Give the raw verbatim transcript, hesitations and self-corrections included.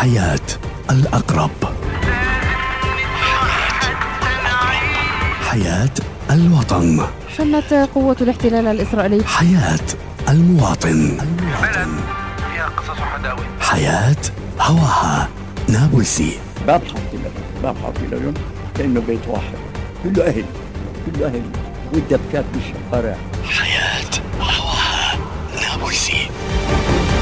حياة الأقرب، حياة الوطن، شنت قوة الاحتلال الإسرائيلي حياة المواطن، المواطن. فيها قصص وحداوي، حياة هواها نابلسي. باب حطينا باب حطينا اليوم كأنه بيت واحد، كله أهل كله أهل والدبكات بالشوارع. حياة هواها نابلسي.